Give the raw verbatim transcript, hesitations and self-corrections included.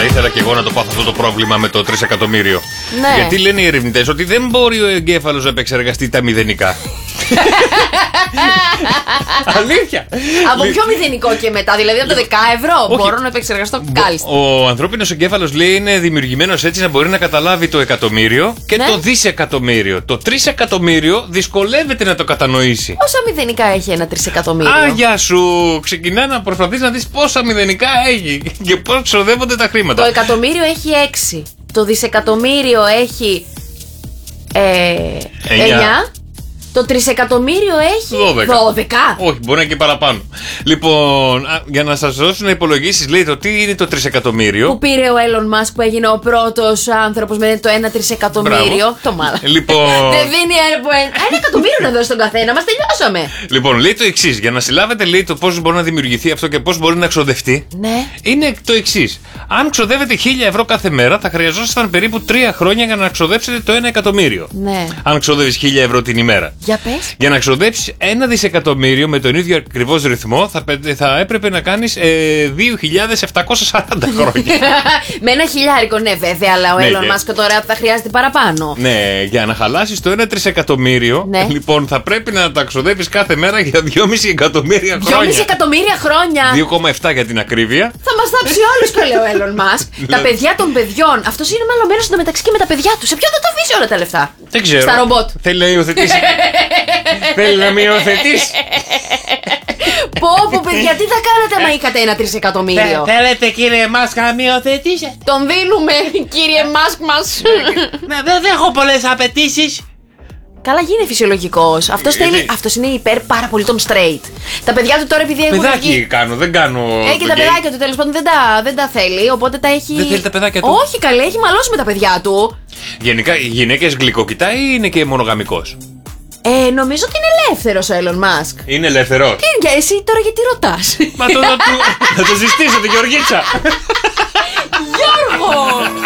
Θα ήθελα και εγώ να το πάθω αυτό το πρόβλημα με το τρισεκατομμύριο. Ναι. Γιατί λένε οι ερευνητές ότι δεν μπορεί ο εγκέφαλος να επεξεργαστεί τα μηδενικά. Αλήθεια. Από ποιο μηδενικό και μετά, δηλαδή από τα δέκα ευρώ Όχι. μπορώ να επεξεργαστώ κάλλιστα. Ο ανθρώπινος εγκέφαλος, λέει, είναι δημιουργημένος έτσι να μπορεί να καταλάβει το εκατομμύριο και Ναι. το δισεκατομμύριο. Το τρισεκατομμύριο δυσκολεύεται να το κατανοήσει. Πόσα μηδενικά έχει ένα τρισεκατομμύριο? Άγια σου! Ξεκινά να προσπαθείς να δεις πόσα μηδενικά έχει και πώς ξοδεύονται τα χρήματα. Το εκατομμύριο έχει έξι. Το δισεκατομμύριο έχει ε, Εννιά. εννιά. Το τρισεκατομμύριο έχει δώδεκα. δώδεκα. Όχι, μπορεί να είναι και παραπάνω. Λοιπόν, α, για να σας δώσουν υπολογίσεις, λέει το τι είναι το τρισεκατομμύριο. Που πήρε ο Elon Musk που έγινε ο πρώτος άνθρωπος με το ένα τρισεκατομμύριο. Μπράβο. Το μάλα. Λοιπόν, Δεν δίνει ένα, ένα εκατομμύριο να δώσει στον καθένα. Μας τελειώσαμε. λοιπόν, λέει το εξής. Για να συλλάβετε, λέει, το πώς μπορεί να δημιουργηθεί αυτό και πώς μπορεί να ξοδευτεί. Ναι. Είναι το εξής. Αν ξοδεύετε χίλια ευρώ κάθε μέρα, θα χρειαζόσασταν περίπου τρία χρόνια για να ξοδέψετε το ένα εκατομμύριο. Ναι. Αν ξοδεύεις χίλια ευρώ την ημέρα. Για πες. Για να ξοδέψεις ένα δισεκατομμύριο με τον ίδιο ακριβώς ρυθμό, θα, πε- θα έπρεπε να κάνεις ε, δύο χιλιάδες επτακόσια σαράντα χρόνια. Με ένα χιλιάρικο, ναι, βέβαια, αλλά ο Ναι, Elon και- Musk τώρα θα χρειάζεται παραπάνω. Ναι, για να χαλάσεις το ένα τρισεκατομμύριο, Ναι. λοιπόν, θα πρέπει να τα ξοδεύεις κάθε μέρα για δυόμισι εκατομμύρια χρόνια. δυόμισι εκατομμύρια χρόνια. δύο κόμμα επτά για την ακρίβεια. Θα μας θάψει όλους και λέει ο Elon Musk. Τα παιδιά των παιδιών. Αυτός είναι μαλλωμένος εντωμεταξύ και με τα παιδιά του. Σε ποιον θα τα αφήσει όλα τα λεφτά? Δεν ξέρω. Στα ρομπότ. Θέλει να υιοθετήσει. Θέλει να με υιοθετήσει. Πω πω παιδιά, τι θα κάνετε άμα είχατε ένα τρισεκατομμύριο? Θέλετε κύριε Μάσκα να με υιοθετήσετε? Τον δίνουμε, κύριε Μάσκ μας. Ναι, δεν έχω πολλές απαιτήσεις. Καλά, γίνει φυσιολογικός. Αυτός, Γιατί? θέλει, αυτός είναι υπέρ πάρα πολύ των straight. Τα παιδιά του τώρα, επειδή έχουν Παιδάκι βγει. κάνω, δεν κάνω. Ε, και το τα γκέι. παιδάκια του τέλος πάντων δεν τα, δεν τα θέλει, οπότε τα έχει. Δεν θέλει τα παιδάκια του. Όχι, καλέ, έχει μαλώσει με τα παιδιά του. Γενικά, οι γυναίκες γλυκοκοιτά ή είναι και μονογαμικός? Ε, νομίζω ότι είναι ελεύθερος ο Elon Musk. Είναι ελεύθερος. Και εσύ τώρα γιατί ρωτάς? Μα το να του. Να το ζητήσω τη Γεωργίτσα.